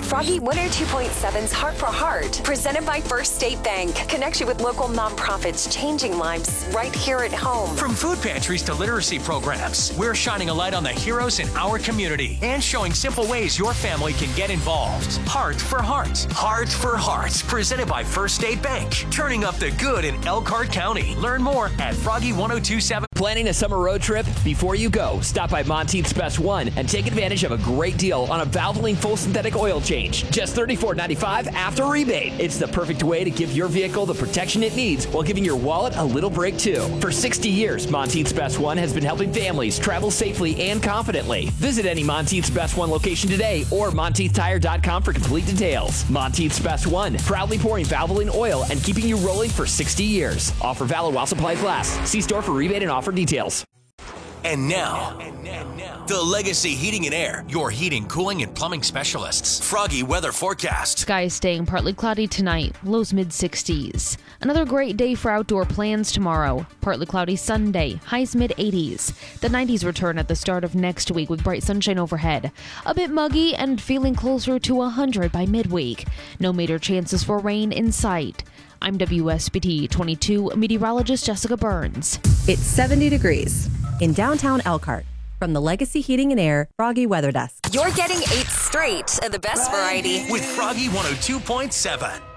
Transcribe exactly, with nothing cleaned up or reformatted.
Froggy one oh two point seven's Heart for Heart, presented by First State Bank. Connects you with local nonprofits changing lives right here at home. From food pantries to literacy programs, we're shining a light on the heroes in our community and showing simple ways your family can get involved. Heart for Heart. Heart for Heart, presented by First State Bank. Turning up the good in Elkhart County. Learn more at Froggy one oh two seven. Planning a summer road trip? Before you go, stop by Monteith's Best One and take advantage of a great deal on a Valvoline full synthetic oil change. Just thirty-four ninety-five after rebate. It's the perfect way to give your vehicle the protection it needs while giving your wallet a little break too. For sixty years, Monteith's Best One has been helping families travel safely and confidently. Visit any Monteith's Best One location today or Monteith Tire dot com for complete details. Monteith's Best One, proudly pouring Valvoline oil and keeping you rolling for sixty years. Offer valid while supplies last. See store for rebate and offer details. And now, and now, the Legacy Heating and Air, your heating, cooling, and plumbing specialists. Froggy weather forecast. Skies staying partly cloudy tonight, lows mid sixties. Another great day for outdoor plans tomorrow. Partly cloudy Sunday, highs mid eighties. The nineties return at the start of next week with bright sunshine overhead. A bit muggy and feeling closer to one hundred by midweek. No major chances for rain in sight. I'm W S B T twenty-two meteorologist Jessica Burns. It's seventy degrees in downtown Elkhart. From the Legacy Heating and Air Froggy Weather Desk. You're getting eight straight of the best variety. With Froggy one oh two point seven.